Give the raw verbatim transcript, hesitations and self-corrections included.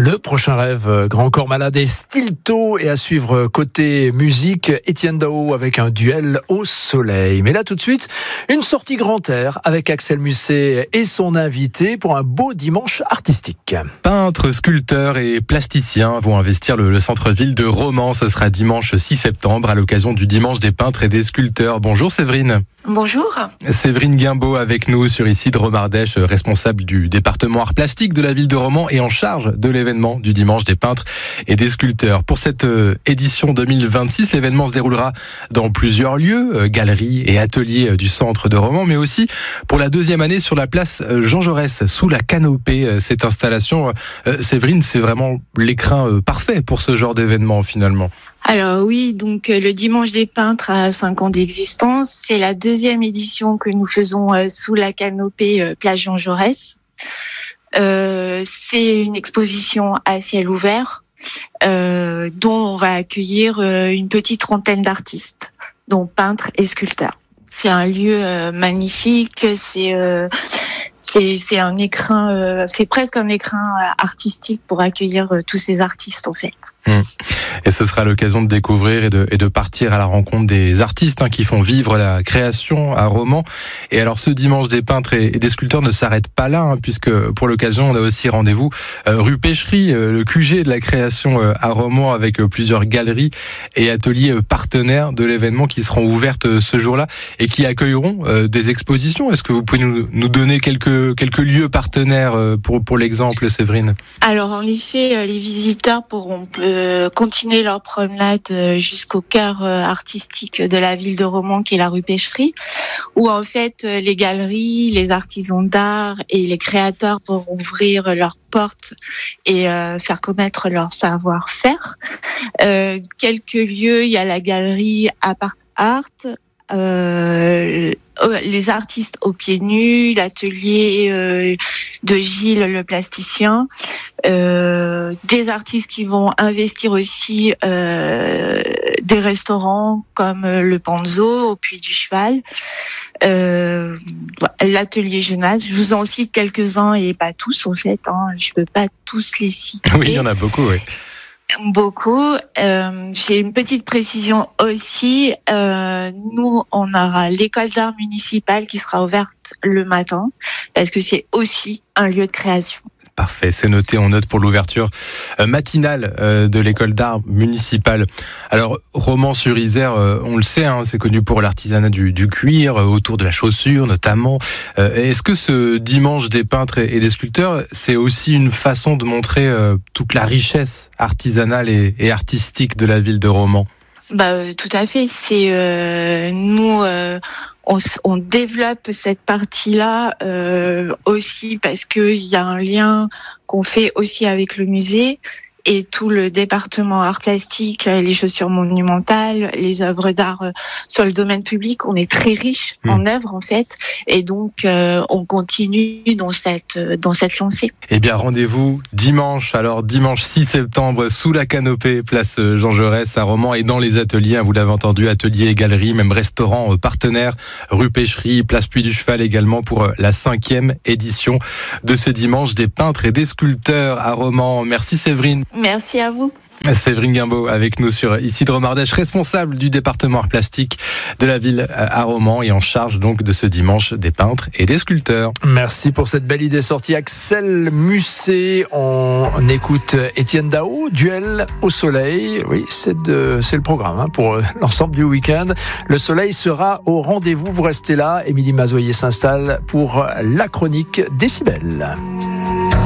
Le prochain rêve, Grand Corps Malade et Stilto, et à suivre côté musique, Etienne Dao avec un duel au soleil. Mais là tout de suite, une sortie grand air avec Axel Musset et son invité pour un beau dimanche artistique. Peintres, sculpteurs et plasticiens vont investir le, le centre-ville de Romans. Ce sera dimanche six septembre à l'occasion du dimanche des peintres et des sculpteurs. Bonjour Séverine. Bonjour. Séverine Guimbaud avec nous sur ici de Romardèche, responsable du département art plastique de la ville de Romans et en charge de l'événement du dimanche des peintres et des sculpteurs. Pour cette édition deux mille vingt-six, l'événement se déroulera dans plusieurs lieux, galeries et ateliers du centre de Romans, mais aussi pour la deuxième année sur la place Jean Jaurès, sous la canopée. Cette installation, Séverine, c'est vraiment l'écrin parfait pour ce genre d'événement finalement. Alors oui, donc le Dimanche des Peintres a cinq ans d'existence. C'est la deuxième édition que nous faisons euh, sous la canopée euh, Place Jean Jaurès. Euh, c'est une exposition à ciel ouvert euh, dont on va accueillir euh, une petite trentaine d'artistes, dont peintres et sculpteurs. C'est un lieu euh, magnifique, c'est euh, c'est c'est un écrin, euh, c'est presque un écrin artistique pour accueillir euh, tous ces artistes en fait. Mmh. Et ce sera l'occasion de découvrir et de, et de partir à la rencontre des artistes hein, qui font vivre la création à Romans. Et alors ce dimanche des peintres et, et des sculpteurs ne s'arrête pas là, hein, puisque pour l'occasion on a aussi rendez-vous euh, rue Pêcherie, euh, le Q G de la création euh, à Romans, avec euh, plusieurs galeries et ateliers euh, partenaires de l'événement qui seront ouvertes euh, ce jour-là et qui accueilleront euh, des expositions. Est-ce que vous pouvez nous, nous donner quelques, quelques lieux partenaires euh, pour, pour l'exemple, Séverine ? Alors en effet, euh, les visiteurs pourront euh, continuer leur promenade euh, jusqu'au cœur euh, artistique de la ville de Romans, qui est la rue Pêcherie, où en fait euh, les galeries, les artisans d'art et les créateurs pourront ouvrir leurs portes et euh, faire connaître leur savoir-faire. Euh, quelques lieux, il y a la galerie Apart Art, Euh, les artistes aux pieds nus, l'atelier euh, de Gilles le plasticien, euh, des artistes qui vont investir aussi euh, des restaurants comme le Panzo au Puy du Cheval, euh, l'atelier jeunesse. Je vous en cite quelques-uns et pas tous en fait, hein. Je peux pas tous les citer. Oui, il y en a beaucoup, oui. Beaucoup. Euh, j'ai une petite précision aussi. Euh, nous, on aura l'école d'art municipale qui sera ouverte le matin parce que c'est aussi un lieu de création. Parfait, c'est noté, on note pour l'ouverture matinale de l'école d'art municipale. Alors, Romans-sur-Isère, on le sait, hein, c'est connu pour l'artisanat du, du cuir, autour de la chaussure notamment. Est-ce que ce dimanche des peintres et des sculpteurs, c'est aussi une façon de montrer toute la richesse artisanale et, et artistique de la ville de Romans ? Bah, tout à fait. C'est euh, nous. Euh, On, on développe cette partie-là euh, aussi parce qu'il y a un lien qu'on fait aussi avec le musée et tout le département art plastique, les chaussures monumentales, les œuvres d'art sur le domaine public. On est très riche mmh. en œuvres en fait, et donc euh, on continue dans cette dans cette lancée. Eh bien, rendez-vous dimanche. Alors dimanche six septembre sous la canopée, place Jean Jaurès à Romans, et dans les ateliers. Hein, vous l'avez entendu, ateliers et galeries, même restaurants partenaires, rue Pêcherie, place Puy du Cheval également pour la cinquième édition de ce dimanche des peintres et des sculpteurs à Romans. Merci Séverine. Merci à vous. Séverine Guimbaud avec nous sur ici de Romardèche, responsable du département art plastique de la ville à Romans et en charge donc de ce dimanche des peintres et des sculpteurs. Merci pour cette belle idée sortie, Axel Musset. On écoute Etienne Dao, duel au soleil. Oui, c'est, de, c'est le programme hein, pour l'ensemble du week-end. Le soleil sera au rendez-vous. Vous restez là. Émilie Mazoyer s'installe pour la chronique Décibel.